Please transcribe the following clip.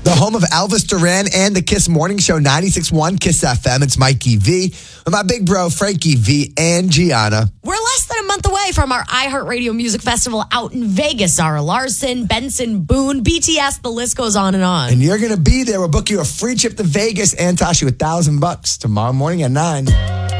The home of Elvis Duran and the Kiss Morning Show, 96.1 Kiss FM. It's Mikey V with my big bro, Frankie V and Gianna. We're less than a month away from our iHeartRadio Music Festival out in Vegas. Zara Larson, Benson Boone, BTS, the list goes on and on. And you're going to be there. We'll book you a free trip to Vegas and toss you $1,000 tomorrow morning at 9.